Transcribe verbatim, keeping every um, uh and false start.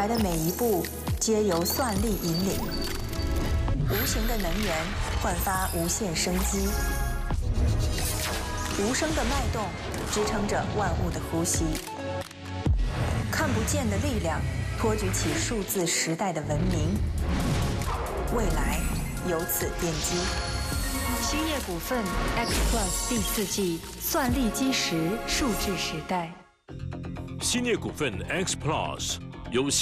来的每一步，皆由算力引领。无形的能源焕发无限生机，无声的脉动支撑着万物的呼吸。看不见的力量托举起数字时代的文明，未来由此奠基。 兴业股份 X Plus 第四季算力基石数字时代。 兴业股份 X Plus 由